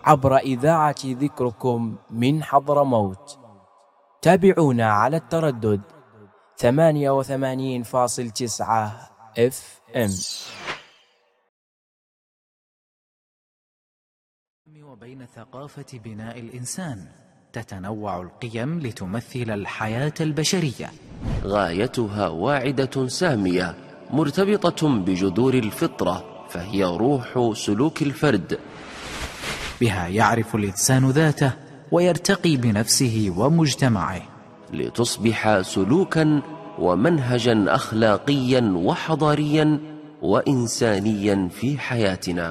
عبر إذاعة ذكركم من حضرموت. تابعونا على التردد 88.9 FM. وبين ثقافة بناء الإنسان تتنوع القيم لتمثل الحياة البشرية، غايتها واعدة سامية مرتبطة بجذور الفطرة، فهي روح سلوك الفرد. بها يعرف الإنسان ذاته ويرتقي بنفسه ومجتمعه، لتصبح سلوكا ومنهجا أخلاقيا وحضاريا وإنسانيا في حياتنا.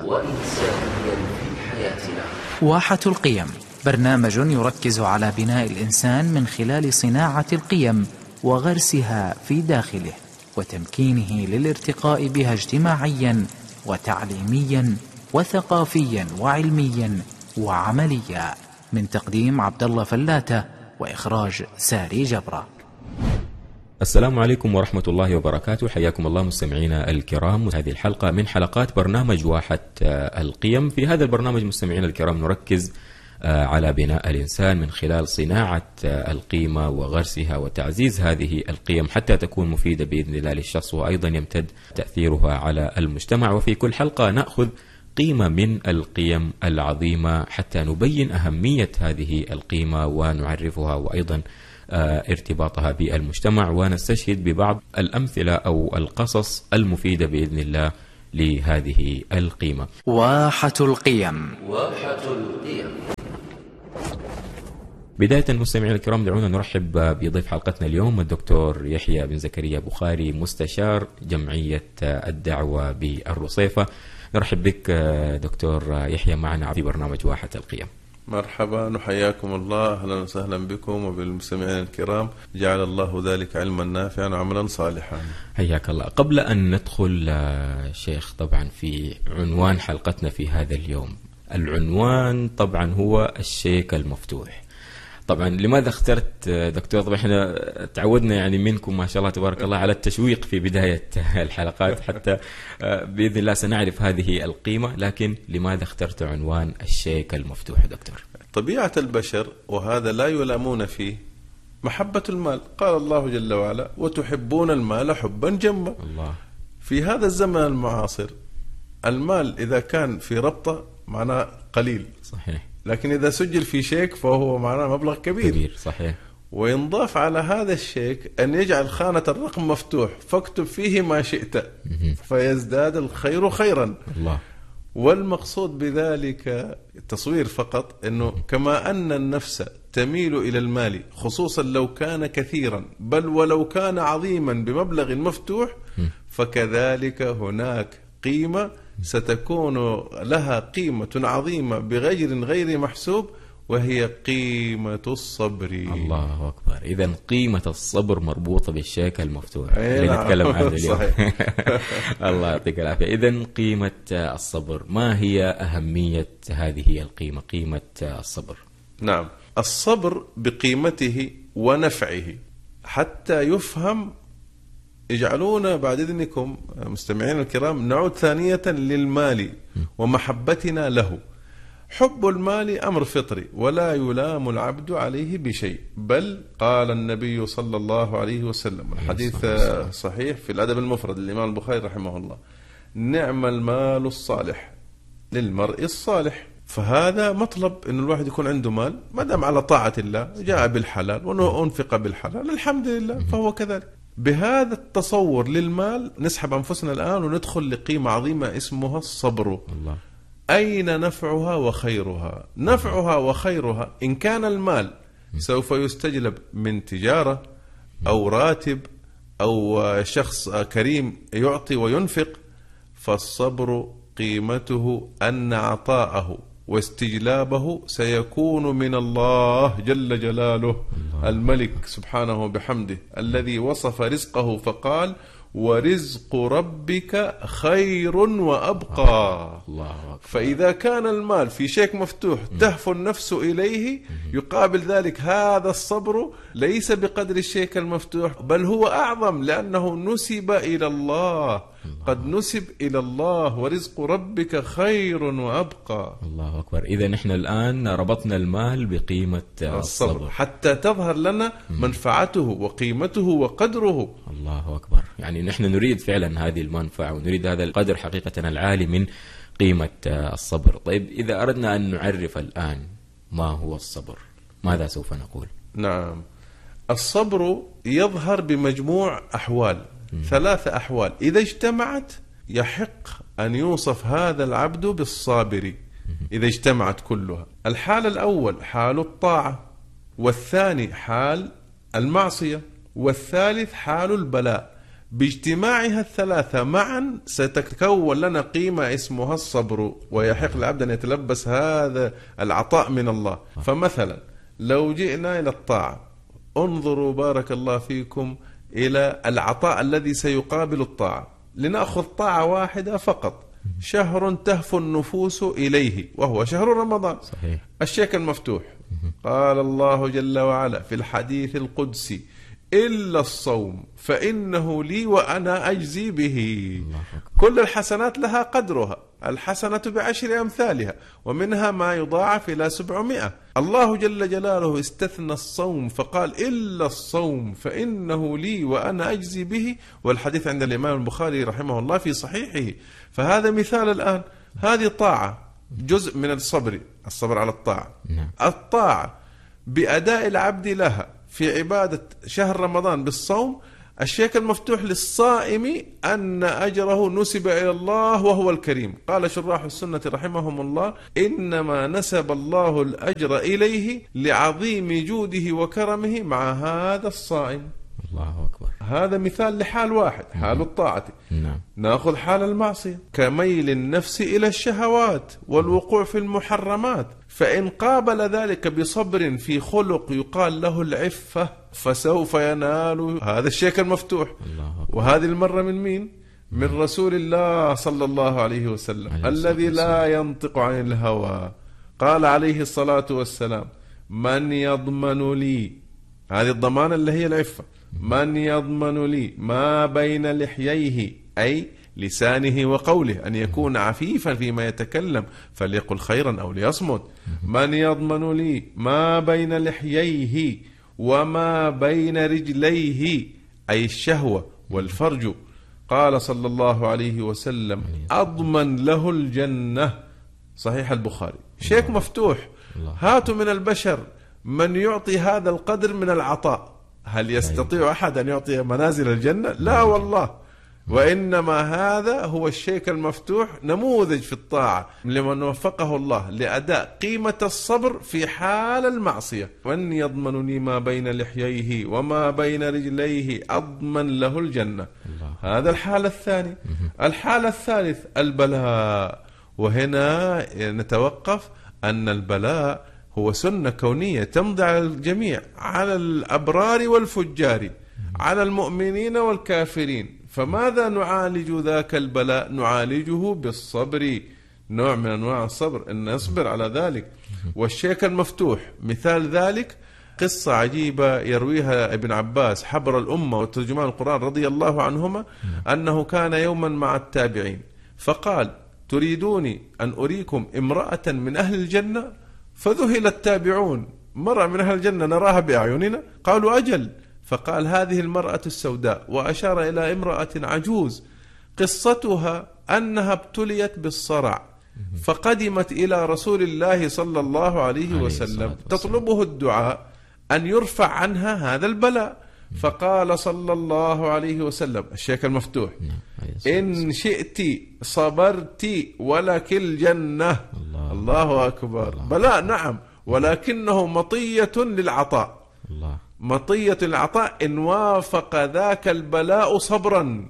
واحة القيم برنامج يركز على بناء الإنسان من خلال صناعة القيم وغرسها في داخله وتمكينه للارتقاء بها اجتماعيا وتعليميا وثقافيا وعلميا وعمليا. من تقديم عبد الله فلاتة وإخراج ساري جبرة. السلام عليكم ورحمة الله وبركاته. حياكم الله مستمعينا الكرام. هذه الحلقة من حلقات برنامج واحة القيم. في هذا البرنامج مستمعينا الكرام نركز على بناء الإنسان من خلال صناعة القيمة وغرسها وتعزيز هذه القيم حتى تكون مفيدة بإذن الله للشخص، وأيضا يمتد تأثيرها على المجتمع. وفي كل حلقة نأخذ قيمة من القيم العظيمة حتى نبين أهمية هذه القيمة ونعرفها وأيضا ارتباطها بالمجتمع، ونستشهد ببعض الأمثلة أو القصص المفيدة بإذن الله لهذه القيمة. واحة القيم. بداية مستمعينا الكرام دعونا نرحب بضيف حلقتنا اليوم الدكتور يحيى بن زكريا بخاري، مستشار جمعية الدعوة بالرصيفة. نرحب بك دكتور يحيى معنا في برنامج واحة القيم. مرحبا وحياكم الله، أهلا وسهلا بكم وبالمستمعين الكرام، جعل الله ذلك علما نافعا وعملا صالحا. حياك الله. قبل أن ندخل شيخ طبعا في عنوان حلقتنا في هذا اليوم، العنوان طبعا هو الشيك المفتوح. طبعا لماذا اخترت دكتور؟ طبعا احنا تعودنا يعني منكم ما شاء الله تبارك الله على التشويق في بداية الحلقات، حتى بإذن الله سنعرف هذه القيمة، لكن لماذا اخترت عنوان الشيك المفتوح دكتور؟ طبيعة البشر وهذا لا يلامون فيه محبة المال. قال الله جل وعلا: وتحبون المال حبا جما. الله. في هذا الزمن المعاصر المال إذا كان في ربطة معناه قليل، صحيح، لكن إذا سجل في شيك فهو معناه مبلغ كبير. صحيح. وينضاف على هذا الشيك أن يجعل خانة الرقم مفتوح فاكتب فيه ما شئت فيزداد الخير خيرا. الله. والمقصود بذلك التصوير فقط، أنه كما أن النفس تميل إلى المال خصوصا لو كان كثيرا بل ولو كان عظيما بمبلغ مفتوح، فكذلك هناك قيمة ستكون لها قيمة عظيمة بغير محسوب، وهي قيمة الصبر. الله أكبر. إذن قيمة الصبر مربوطة بالشيك المفتوح اللي نتكلم عنه اليوم. الله يعطيك العافية. إذن قيمة الصبر، ما هي أهمية هذه القيمة، قيمة الصبر؟ نعم، الصبر بقيمته ونفعه حتى يفهم. اجعلونا بعد إذنكم مستمعين الكرام نعود ثانية للمال ومحبتنا له. حب المال أمر فطري ولا يلام العبد عليه بشيء، بل قال النبي صلى الله عليه وسلم، الحديث صحيح في الأدب المفرد للإمام البخاري رحمه الله: نعم المال الصالح للمرء الصالح. فهذا مطلب أن الواحد يكون عنده مال ما دام على طاعة الله، جاء بالحلال وأنفق بالحلال، الحمد لله، فهو كذلك. بهذا التصور للمال نسحب أنفسنا الآن وندخل لقيمة عظيمة اسمها الصبر. الله. أين نفعها وخيرها؟ نفعها وخيرها إن كان المال سوف يستجلب من تجارة أو راتب أو شخص كريم يعطي وينفق، فالصبر قيمته أن عطاءه واستجلابه سيكون من الله جل جلاله، الملك سبحانه بحمده، الذي وصف رزقه فقال: ورزق ربك خير وأبقى. فإذا كان المال في شيك مفتوح تهفو النفس إليه، يقابل ذلك هذا الصبر ليس بقدر الشيك المفتوح، بل هو أعظم لأنه نسب إلى الله قد نسب إلى الله ورزق ربك خير وأبقى. الله أكبر. إذا نحن الآن ربطنا المال بقيمة الصبر حتى تظهر لنا منفعته وقيمته وقدره. الله أكبر. يعني نحن نريد فعلا هذه المنفعة ونريد هذا القدر حقيقة العالي من قيمة الصبر. طيب إذا أردنا أن نعرف الآن ما هو الصبر، ماذا سوف نقول؟ نعم، الصبر يظهر بمجموع أحوال، 3 أحوال إذا اجتمعت يحق أن يوصف هذا العبد بالصابر، إذا اجتمعت كلها. الحال الأول حال الطاعة، والثاني حال المعصية، والثالث حال البلاء. باجتماعها ال3 معا ستتكون لنا قيمة اسمها الصبر، ويحق العبد أن يتلبس هذا العطاء من الله. فمثلا لو جئنا إلى الطاعة، انظروا بارك الله فيكم إلى العطاء الذي سيقابل الطاعة. لنأخذ طاعة واحدة فقط، شهر تهفو النفوس إليه وهو شهر رمضان. صحيح. الشيك المفتوح. قال الله جل وعلا في الحديث القدسي: إلا الصوم فإنه لي وأنا أجزي به. كل الحسنات لها قدرها، الحسنة ب10 أمثالها، ومنها ما يضاعف إلى 700. الله جل جلاله استثنى الصوم فقال: إلا الصوم فإنه لي وأنا أجزي به، والحديث عند الإمام البخاري رحمه الله في صحيحه. فهذا مثال الآن، هذه طاعة جزء من الصبر على الطاعة. الطاعة بأداء العبد لها في عبادة شهر رمضان بالصوم، الشيك المفتوح للصائم أن أجره نسب إلى الله وهو الكريم. قال شراح السنة رحمهم الله: إنما نسب الله الأجر إليه لعظيم جوده وكرمه مع هذا الصائم. الله أكبر. هذا مثال لحال واحد، حال الطاعة. نأخذ حال المعصية، كميل النفس إلى الشهوات والوقوع في المحرمات، فإن قابل ذلك بصبر في خلق يقال له العفة فسوف ينال هذا الشيك المفتوح. وهذه المرة من مين؟ من رسول الله صلى الله عليه وسلم الذي لا ينطق عن الهوى. قال عليه الصلاة والسلام: من يضمن لي، هذه الضمان اللي هي العفة، من يضمن لي ما بين لحييه، أي لسانه وقوله، أن يكون عفيفا فيما يتكلم، فليقل خيرا أو ليصمت. من يضمن لي ما بين لحييه وما بين رجليه، أي الشهوة والفرج. قال صلى الله عليه وسلم: أضمن له الجنة. صحيح البخاري. شيك مفتوح، هاتوا من البشر من يعطي هذا القدر من العطاء. هل يستطيع أحد أن يعطي منازل الجنة؟ لا والله. وإنما هذا هو الشيك المفتوح، نموذج في الطاعة لمن وفقه الله لأداء قيمة الصبر في حال المعصية. من يضمنني ما بين لحييه وما بين رجليه أضمن له الجنة. هذا الحال الثاني. الحال الثالث البلاء، وهنا نتوقف أن البلاء هو سنة كونية تمضي على الجميع، على الأبرار والفجار، على المؤمنين والكافرين. فماذا نعالج ذاك البلاء؟ نعالجه بالصبر، نوع من أنواع الصبر أن نصبر على ذلك. والشيك المفتوح مثال ذلك قصة عجيبة يرويها ابن عباس حبر الأمة وترجمان القرآن رضي الله عنهما، أنه كان يوما مع التابعين فقال: تريدوني أن أريكم امرأة من أهل الجنة؟ فذهل التابعون: مرأة من أهل الجنة نراها بأعيننا؟ قالوا: أجل. فقال: هذه المرأة السوداء، وأشار إلى امرأة عجوز قصتها أنها ابتليت بالصرع، فقدمت إلى رسول الله صلى الله عليه وسلم تطلبه الدعاء أن يرفع عنها هذا البلاء. فقال صلى الله عليه وسلم، الشيك المفتوح: إن شئت صبرت ولك الجنة. الله أكبر. بلاء نعم، ولكنه مطية للعطاء. مطية العطاء إن وافق ذاك البلاء صبرا.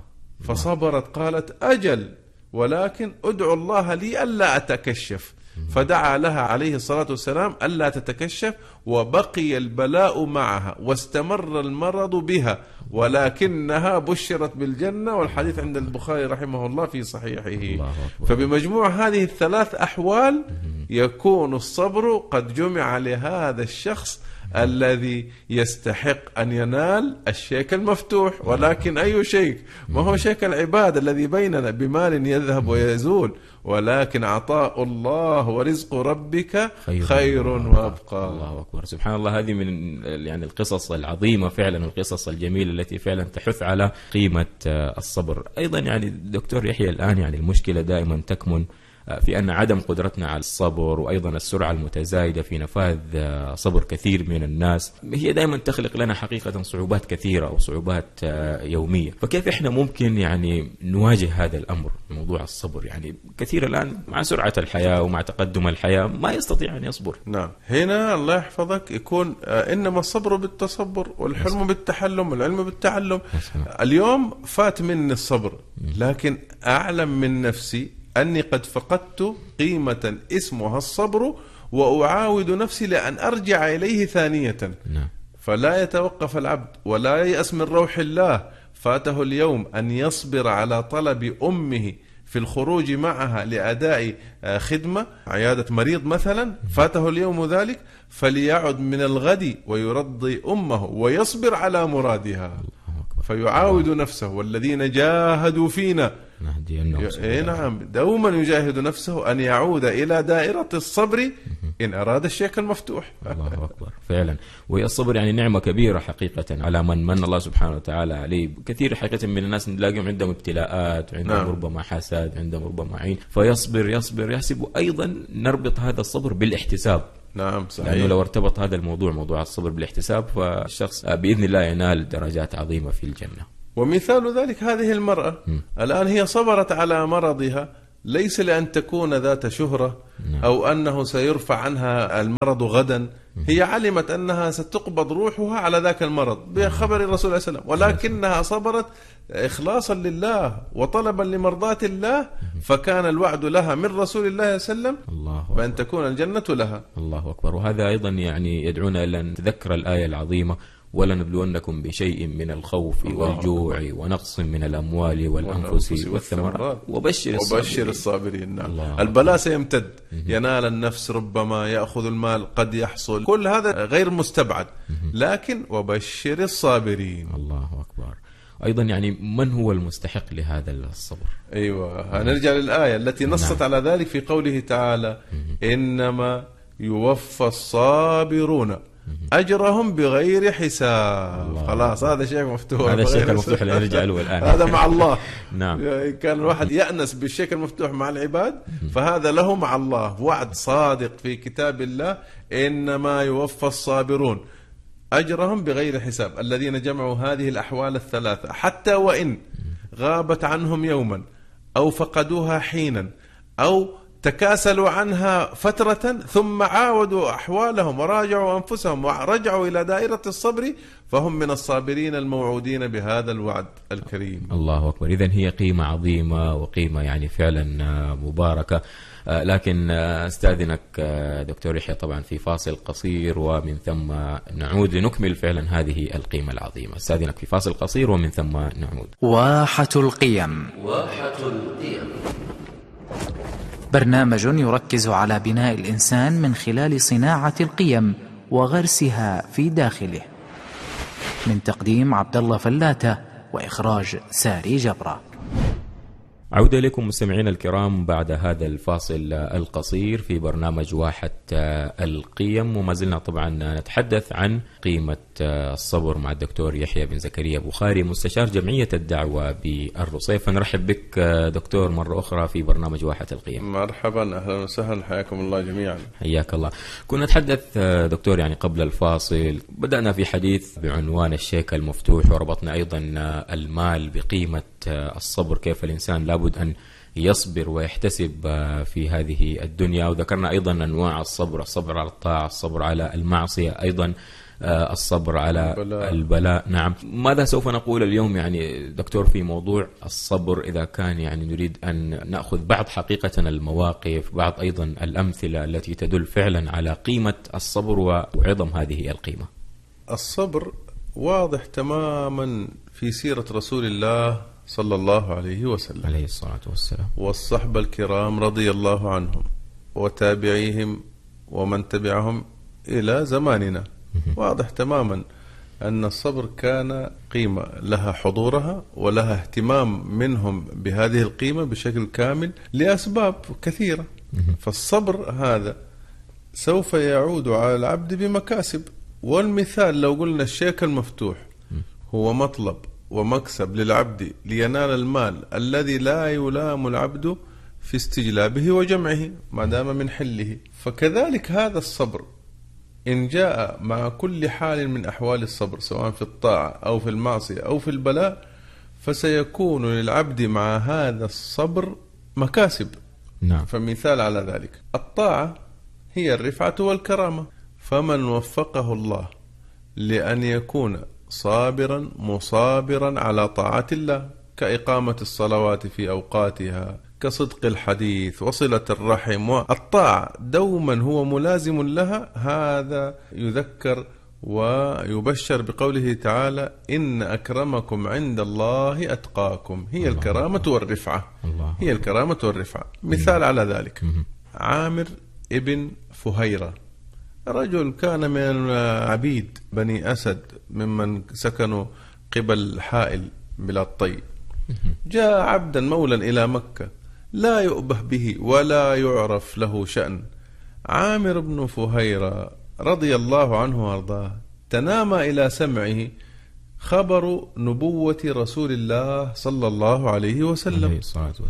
فصبرت. قالت: أجل، ولكن أدعو الله لي ألا أتكشف. فدعا لها عليه الصلاة والسلام ألا تتكشف، وبقي البلاء معها واستمر المرض بها، ولكنها بشرت بالجنة. والحديث عند البخاري رحمه الله في صحيحه. فبمجموع هذه الثلاث أحوال يكون الصبر قد جمع لهذا الشخص الذي يستحق أن ينال الشيك المفتوح. ولكن أي شيك؟ ما هو شيك العبادة الذي بيننا بمال يذهب ويزول، ولكن عطاء الله ورزق ربك خير وأبقى. الله أكبر، سبحان الله. هذه من يعني القصص العظيمة فعلا، القصص الجميلة التي فعلا تحث على قيمة الصبر. أيضا يعني دكتور يحيى، الآن يعني المشكلة دائما تكمن في أن عدم قدرتنا على الصبر، وأيضا السرعة المتزايدة في نفاذ صبر كثير من الناس، هي دائما تخلق لنا حقيقة صعوبات كثيرة أو صعوبات يومية. فكيف إحنا ممكن يعني نواجه هذا الأمر، موضوع الصبر؟ يعني كثير الآن مع سرعة الحياة ومع تقدم الحياة ما يستطيع أن يصبر. نعم، هنا الله يحفظك يكون إنما الصبر بالتصبر والحلم بالتحلم والعلم بالتعلم. اليوم فات مني الصبر، لكن أعلم من نفسي أني قد فقدت قيمة اسمها الصبر، وأعاود نفسي لأن أرجع إليه ثانية. فلا يتوقف العبد ولا ييأس من روح الله. فاته اليوم أن يصبر على طلب أمه في الخروج معها لأداء خدمة عيادة مريض مثلا، فاته اليوم ذلك، فليعد من الغد ويرضي أمه ويصبر على مرادها، فيعاود نفسه. والذين جاهدوا فينا نعم، دوما يجاهد نفسه أن يعود إلى دائرة الصبر إن أراد الشيك المفتوح. الله أكبر فعلا. وهي الصبر يعني نعمة كبيرة حقيقة على من الله سبحانه وتعالى عليه. كثير حقيقة من الناس نلاقيهم عندهم ابتلاءات، عندهم ربما حسد، عندهم ربما عين، فيصبر يصبر يحسب. أيضا نربط هذا الصبر بالاحتساب. نعم صحيح. لأنه لو ارتبط هذا الموضوع، موضوع الصبر بالاحتساب، فالشخص بإذن الله ينال درجات عظيمة في الجنة. ومثال ذلك هذه المرأة الآن هي صبرت على مرضها، ليس لأن تكون ذات شهرة أو أنه سيرفع عنها المرض غدا. هي علمت أنها ستقبض روحها على ذاك المرض بخبر الرسول صلى الله عليه وسلم، ولكنها صبرت إخلاصا لله وطلبا لمرضاة الله، فكان الوعد لها من رسول الله صلى الله عليه وسلم بأن تكون الجنة لها. الله أكبر. وهذا أيضا يعني يدعونا إلى أن نتذكر الآية العظيمة: ولنبلونكم بشيء من الخوف والجوع ونقص من الأموال والأنفس والثمرات وبشر الصابرين. نعم. البلاء سيمتد، ينال النفس، ربما يأخذ المال، قد يحصل، كل هذا غير مستبعد، لكن وبشر الصابرين. الله أكبر. أيضا يعني من هو المستحق لهذا الصبر؟ أيوة، هنرجع للآية التي نصت على ذلك في قوله تعالى: إنما يوفى الصابرون أجرهم بغير حساب. خلاص، هذا شيء مفتوح. هذا الشيء المفتوح اللي نرجع له الآن. هذا مع الله. نعم. كان الواحد يأنس بالشيء المفتوح مع العباد، فهذا له مع الله وعد صادق في كتاب الله: إنما يوفى الصابرون أجرهم بغير حساب. الذين جمعوا هذه الأحوال الثلاثة، حتى وإن غابت عنهم يوما أو فقدوها حينا أو تكاسلوا عنها فترة، ثم عاودوا أحوالهم وراجعوا أنفسهم ورجعوا إلى دائرة الصبر، فهم من الصابرين الموعودين بهذا الوعد الكريم. الله أكبر. إذن هي قيمة عظيمة وقيمة يعني فعلا مباركة. لكن استاذنك دكتور يحيى طبعا في فاصل قصير، ومن ثم نعود لنكمل فعلا هذه القيمة العظيمة. استاذنك في فاصل قصير ومن ثم نعود. واحة القيم. واحة القيم، برنامج يركز على بناء الإنسان من خلال صناعة القيم وغرسها في داخله. من تقديم عبد الله فلاتة وإخراج ساري جبرة. عودة إليكم مستمعين الكرام بعد هذا الفاصل القصير في برنامج واحة القيم، وما زلنا طبعا نتحدث عن قيمة الصبر مع الدكتور يحيى بن زكريا بخاري، مستشار جمعية الدعوة بالرصيف. فنرحب بك دكتور مرة أخرى في برنامج واحة القيم. مرحبا، أهلا وسهلا، حياكم الله جميعا. حياك الله. كنا نتحدث دكتور يعني قبل الفاصل، بدأنا في حديث بعنوان الشيك المفتوح، وربطنا أيضا المال بقيمة الصبر، كيف الإنسان لابد أن يصبر ويحتسب في هذه الدنيا. وذكرنا أيضا أنواع الصبر: الصبر على الطاعة، الصبر على المعصية، أيضا الصبر على البلاء. نعم. ماذا سوف نقول اليوم يعني دكتور في موضوع الصبر، إذا كان يعني نريد أن نأخذ بعض حقيقة المواقف، بعض أيضا الأمثلة التي تدل فعلا على قيمة الصبر وعظم هذه القيمة؟ الصبر واضح تماما في سيرة رسول الله صلى الله عليه وسلم عليه الصلاة والسلام، والصحبة الكرام رضي الله عنهم، وتابعيهم ومن تبعهم إلى زماننا. واضح تماما أن الصبر كان قيمة لها حضورها ولها اهتمام منهم بهذه القيمة بشكل كامل لأسباب كثيرة. فالصبر هذا سوف يعود على العبد بمكاسب. والمثال لو قلنا الشيك المفتوح هو مطلب ومكسب للعبد لينال المال الذي لا يلام العبد في استجلابه وجمعه ما دام من حله، فكذلك هذا الصبر إن جاء مع كل حال من أحوال الصبر سواء في الطاعة أو في المعصية أو في البلاء، فسيكون للعبد مع هذا الصبر مكاسب. نعم. فمثال على ذلك الطاعة هي الرفعة والكرامة، فمن وفقه الله لأن يكون صابرا مصابرا على طاعة الله كإقامة الصلوات في أوقاتها، كصدق الحديث وصلة الرحم والطاعة دوما هو ملازم لها، هذا يذكر ويبشر بقوله تعالى إن أكرمكم عند الله أتقاكم. هي الكرامة والرفعة، هي الكرامة والرفعة. مثال على ذلك عامر ابن فهيرة، رجل كان من عبيد بني أسد ممن سكنوا قبل حائل بلاد طي. جاء عبدا مولا إلى مكة لا يؤبه به ولا يعرف له شأن. عامر بن فهيرة رضي الله عنه وارضاه تنامى إلى سمعه خبر نبوة رسول الله صلى الله عليه وسلم،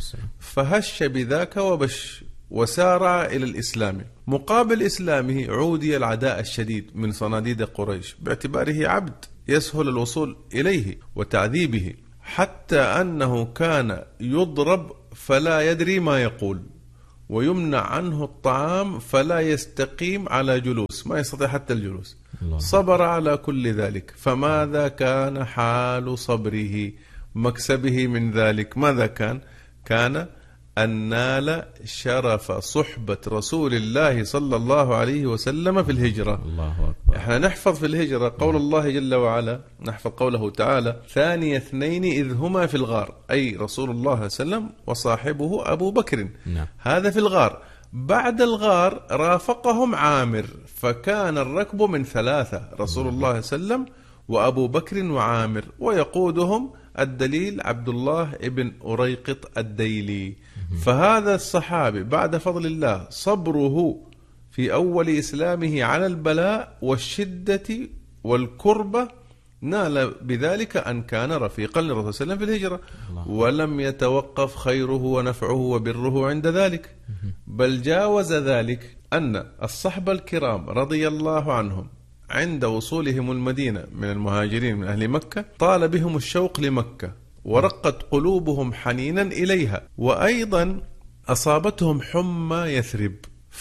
فهش بذاك وبش وسارع إلى الإسلام. مقابل إسلامه عودي العداء الشديد من صناديد قريش باعتباره عبد يسهل الوصول إليه وتعذيبه، حتى أنه كان يضرب فلا يدري ما يقول، ويمنع عنه الطعام فلا يستقيم على جلوس، ما يستطيع حتى الجلوس. صبر على كل ذلك. فماذا كان حال صبره؟ مكسبه من ذلك ماذا كان؟ كان أن نال شرف صحبة رسول الله صلى الله عليه وسلم في الهجرة. الله أكبر. احنا نحفظ في الهجرة قول الله جل وعلا، نحفظ قوله تعالى ثاني اثنين إذ هما في الغار، أي رسول الله صلى الله عليه وسلم وصاحبه أبو بكر. نعم. هذا في الغار. بعد الغار رافقهم عامر، فكان الركب من ثلاثة، رسول الله صلى الله عليه وسلم وأبو بكر وعامر، ويقودهم الدليل عبد الله ابن أريقط الديلي. فهذا الصحابي بعد فضل الله صبره في أول إسلامه على البلاء والشدة والكربة نال بذلك أن كان رفيقا للرسول صلى الله عليه وسلم في الهجرة، ولم يتوقف خيره ونفعه وبره عند ذلك، بل جاوز ذلك أن الصحبة الكرام رضي الله عنهم عند وصولهم المدينة من المهاجرين من أهل مكة طال بهم الشوق لمكة ورقت قلوبهم حنينا إليها، وأيضا أصابتهم حمى يثرب،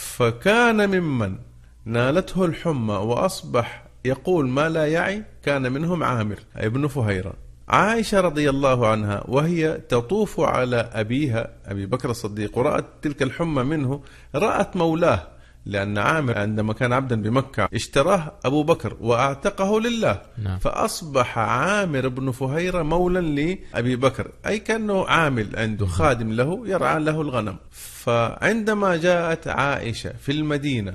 فكان ممن نالته الحمى وأصبح يقول ما لا يعي كان منهم عامر ابن فهيرة. عائشة رضي الله عنها وهي تطوف على أبيها أبي بكر الصديق ورأت تلك الحمى منه، رأت مولاه، لأن عامر عندما كان عبدا بمكة اشتراه أبو بكر وأعتقه لله. نعم. فأصبح عامر بن فهيرة مولا لأبي بكر، أي كأنه عامل عنده خادم له يرعى له الغنم. فعندما جاءت عائشة في المدينة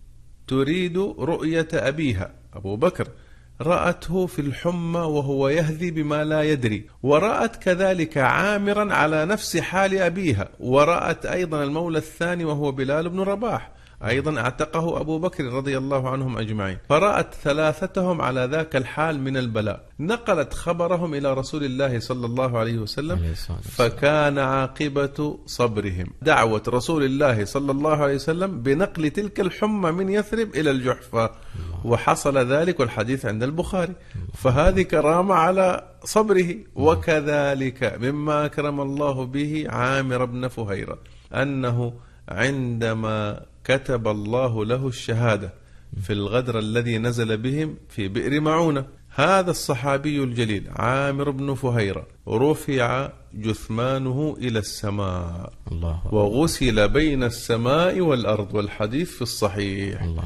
تريد رؤية أبيها أبو بكر، رأته في الحمى وهو يهذي بما لا يدري، ورأت كذلك عامرا على نفس حال أبيها، ورأت أيضا المولى الثاني وهو بلال بن رباح أيضا اعتقه أبو بكر رضي الله عنهم أجمعين، فرأت ثلاثتهم على ذاك الحال من البلاء، نقلت خبرهم إلى رسول الله صلى الله عليه وسلم، فكان عاقبة صبرهم دعوة رسول الله صلى الله عليه وسلم بنقل تلك الحمى من يثرب إلى الجحفة، وحصل ذلك والحديث عند البخاري. فهذه كرامة على صبره. وكذلك مما أكرم الله به عامر بن فهيرة أنه عندما كتب الله له الشهادة في الغدر الذي نزل بهم في بئر معونة، هذا الصحابي الجليل عامر بن فهيرة رفع جثمانه إلى السماء وغسل بين السماء والأرض، والحديث في الصحيح.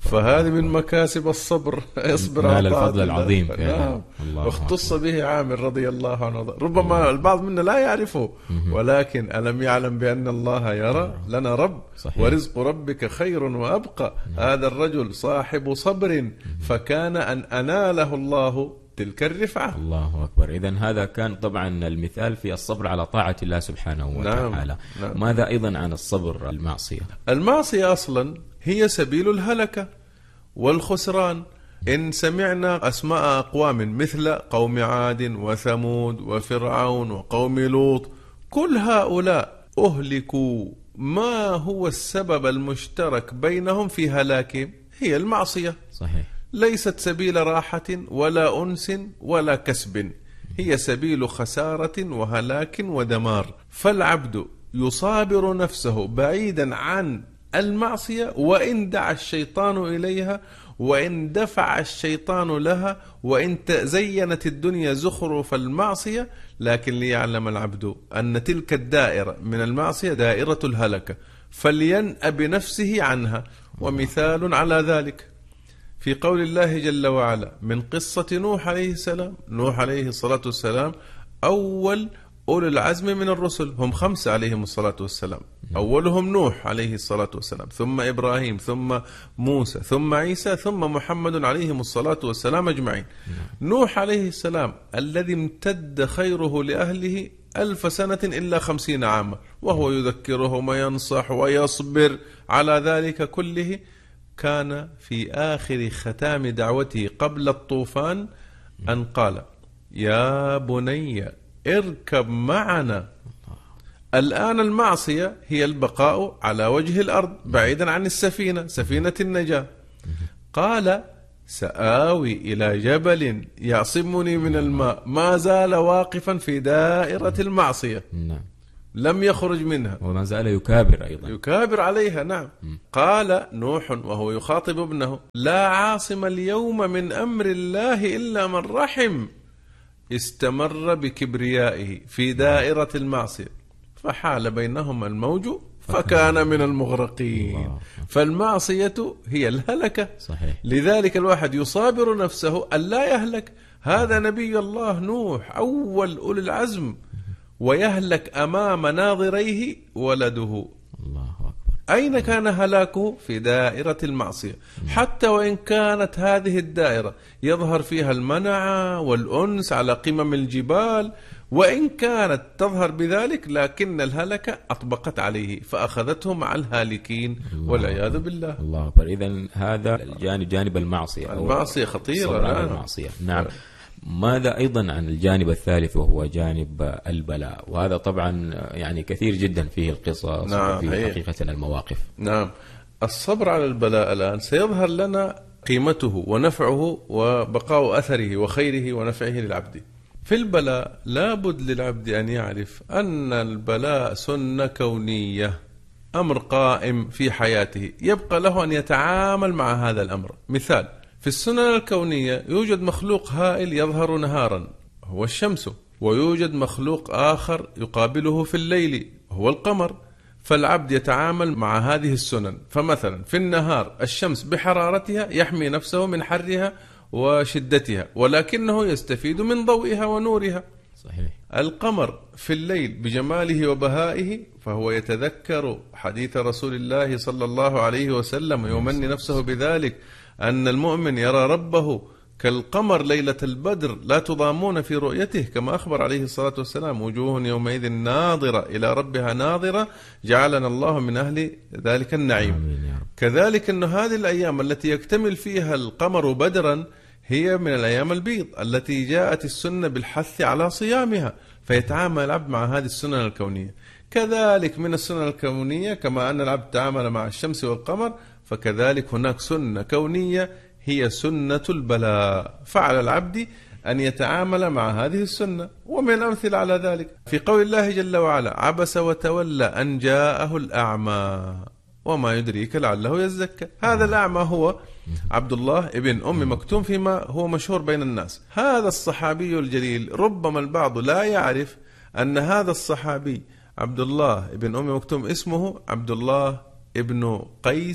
فهذه من مكاسب الصبر. اصبر على الفضل العظيم. نعم. واختص به عامر رضي الله عنه. ربما البعض منا لا يعرفه، ولكن ألم يعلم بأن الله يرى؟ لنا رب. صحيح. ورزق ربك خير وأبقى. هذا الرجل صاحب صبر، فكان أن أناله الله تلك الرفعة. الله أكبر. إذن هذا كان طبعا المثال في الصبر على طاعة الله سبحانه وتعالى. نعم. ماذا أيضا عن الصبر المعصية؟ المعصية أصلا هي سبيل الهلكة والخسران. إن سمعنا أسماء أقوام مثل قوم عاد وثمود وفرعون وقوم لوط، كل هؤلاء أهلكوا. ما هو السبب المشترك بينهم في هلاكهم؟ هي المعصية. صحيح. ليست سبيل راحة ولا أنس ولا كسب، هي سبيل خسارة وهلاك ودمار. فالعبد يصابر نفسه بعيدا عن المعصية، وإن دعا الشيطان إليها، وإن دفع الشيطان لها، وإن زينت الدنيا زخرف المعصية، لكن ليعلم العبد أن تلك الدائرة من المعصية دائرة الهلكة، فلينأ بنفسه عنها. ومثال على ذلك في قول الله جل وعلا من قصة نوح عليه السلام. نوح عليه الصلاة والسلام أول أولي العزم من الرسل، هم 5 عليهم الصلاة والسلام. أولهم نوح عليه الصلاة والسلام، ثم إبراهيم، ثم موسى، ثم عيسى، ثم محمد عليهم الصلاة والسلام أجمعين. نوح عليه السلام الذي امتد خيره لأهله 1000 سنة إلا 50 عاما، وهو يذكرهم وينصح ويصبر على ذلك كله. كان في آخر ختام دعوته قبل الطوفان أن قال يا بني اركب معنا. الآن المعصية هي البقاء على وجه الأرض بعيدا عن السفينة، سفينة النجاة. قال سآوي إلى جبل يعصمني من الماء. ما زال واقفا في دائرة المعصية. نعم. لم يخرج منها، وما زال يكابر أيضا، يكابر عليها. نعم. قال نوح وهو يخاطب ابنه لا عاصم اليوم من أمر الله إلا من رحم. استمر بكبريائه في دائرة المعصية، فحال بينهما الموج فكان من المغرقين. فالمعصية هي الهلكة. صحيح. لذلك الواحد يصابر نفسه ألا يهلك. هذا نبي الله نوح أول أولي العزم، ويهلك أمام ناظريه ولده. الله أكبر. أين كان هلاكه؟ في دائرة المعصية. حتى وإن كانت هذه الدائرة يظهر فيها المنع والأنس على قمم الجبال، وإن كانت تظهر بذلك، لكن الهلكة أطبقت عليه فأخذته مع الهالكين والعياذ بالله. الله أكبر. إذن هذا الجانب جانب المعصية. المعصية خطيرة. المعصية. نعم. ماذا أيضا عن الجانب الثالث وهو جانب البلاء؟ وهذا طبعا يعني كثير جدا فيه القصص. نعم. وفيه حقيقة المواقف. نعم. الصبر على البلاء الآن سيظهر لنا قيمته ونفعه وبقاء أثره وخيره ونفعه للعبد. في البلاء لابد للعبد أن يعرف أن البلاء سنة كونية، أمر قائم في حياته، يبقى له أن يتعامل مع هذا الأمر. مثال في السنن الكونية يوجد مخلوق هائل يظهر نهارا هو الشمس، ويوجد مخلوق آخر يقابله في الليل هو القمر. فالعبد يتعامل مع هذه السنن. فمثلا في النهار الشمس بحرارتها يحمي نفسه من حرها وشدتها، ولكنه يستفيد من ضوئها ونورها. صحيح. القمر في الليل بجماله وبهائه، فهو يتذكر حديث رسول الله صلى الله عليه وسلم ويمني نفسه بذلك، أن المؤمن يرى ربه كالقمر ليلة البدر لا تضامون في رؤيته، كما أخبر عليه الصلاة والسلام وجوه يومئذ ناظرة إلى ربها ناظرة، جعلنا الله من أهل ذلك النعيم. كذلك أن هذه الأيام التي يكتمل فيها القمر بدرا هي من الأيام البيض التي جاءت السنة بالحث على صيامها، فيتعامل العبد مع هذه السنن الكونية. كذلك من السنن الكونية كما أن العبد تعامل مع الشمس والقمر، فكذلك هناك سنة كونية هي سنة البلاء، فعلى العبد أن يتعامل مع هذه السنة. ومن الأمثلة على ذلك في قول الله جل وعلا عبس وتولى أن جاءه الأعمى وما يدريك لعله يزكى. هذا الأعمى هو عبد الله ابن أم مكتوم فيما هو مشهور بين الناس. هذا الصحابي الجليل ربما البعض لا يعرف أن هذا الصحابي عبد الله ابن أم مكتوم اسمه عبد الله ابن قيس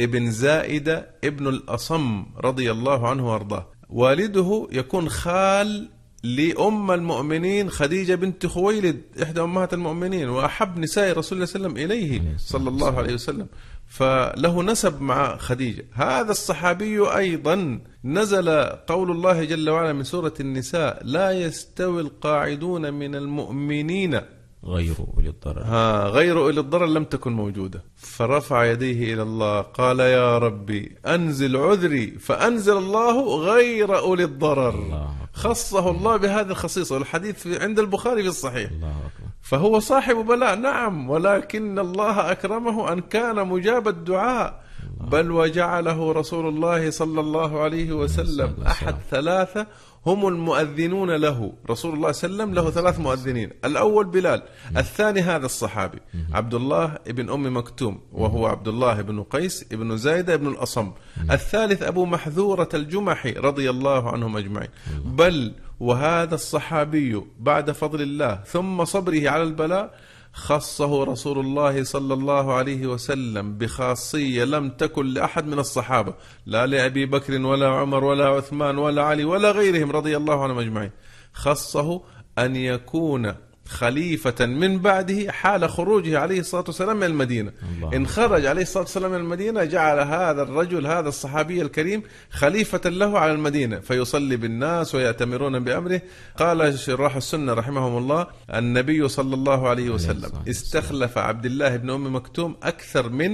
ابن زائدة ابن الأصم رضي الله عنه وارضاه. والده يكون خال لأم المؤمنين خديجة بنت خويلد إحدى أمهات المؤمنين، وأحب نساء رسول الله صلى الله عليه وسلم إليه صلى الله عليه وسلم، فله نسب مع خديجة. هذا الصحابي أيضا نزل قول الله جل وعلا من سورة النساء: لا يستوي القاعدون من المؤمنين غير أولي الضرر. غير أولي الضرر لم تكن موجودة. فرفع يديه إلى الله قال: يا ربي أنزل عذري، فأنزل الله غير أولي الضرر. خصه الله بهذه الخصيصة، والحديث عند البخاري في الصحيح. فهو صاحب بلاء نعم، ولكن الله أكرمه أن كان مجاب الدعاء، بل وجعله رسول الله صلى الله عليه وسلم أحد ثلاثة هم المؤذنون له. رسول الله صلى الله عليه وسلم له 3 مؤذنين: الأول بلال، الثاني هذا الصحابي عبد الله ابن أم مكتوم وهو عبد الله بن قيس ابن زايدة ابن الأصم، الثالث أبو محذورة الجمحي رضي الله عنهم أجمعين. بل وهذا الصحابي بعد فضل الله ثم صبره على البلاء خصه رسول الله صلى الله عليه وسلم بخاصية لم تكن لأحد من الصحابة، لا لأبي بكر ولا عمر ولا عثمان ولا علي ولا غيرهم رضي الله عنهم أجمعين. خصه أن يكون خليفة من بعده حال خروجه عليه الصلاة والسلام من المدينة. إن خرج عليه الصلاة والسلام من المدينة جعل هذا الرجل هذا الصحابي الكريم خليفة له على المدينة، فيصلي بالناس ويأتمرون بأمره. قال شراح السنة رحمهم الله: النبي صلى الله عليه وسلم استخلف عبد الله بن أم مكتوم أكثر من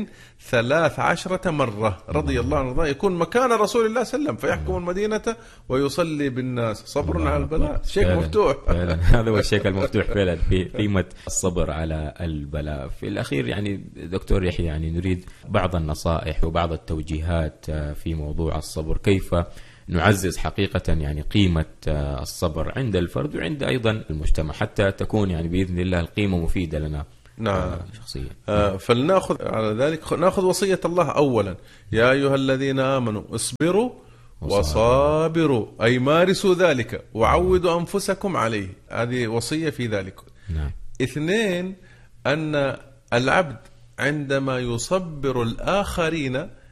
13 مرة رضي الله عنه، يكون مكان رسول الله صلى الله عليه وسلم فيحكم المدينة ويصلي بالناس. صبر على البلاء شيء مفتوح. هذا هو الشيء المفتوح فعلا في قيمة الصبر على البلاء. في الأخير يعني دكتور يحيى، يعني نريد بعض النصائح وبعض التوجيهات في موضوع الصبر، كيف نعزز حقيقة يعني قيمة الصبر عند الفرد وعند أيضا المجتمع، حتى تكون يعني بإذن الله القيمة مفيدة لنا نعم شخصيا. فلنأخذ على ذلك نأخذ وصية الله أولا: يا أيها الذين آمنوا اصبروا وصابروا، أي مارسوا ذلك وعودوا أنفسكم عليه. هذه وصية في ذلك. 2 أن العبد عندما يصبر الآخرين